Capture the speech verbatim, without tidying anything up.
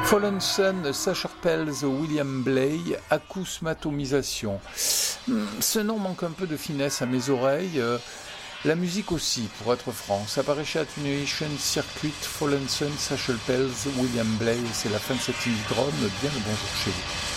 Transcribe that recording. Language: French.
Fallen Sun, Sacher Pelz, William Bley, acousmatomisation. Ce nom manque un peu de finesse à mes oreilles. La musique aussi, pour être franc. Ça paraît chez Attenuation Circuit, Fallen Sun, Sacher Pelz, William Bley. C'est la fin de cette mini-drone. Bien le bonjour chez vous.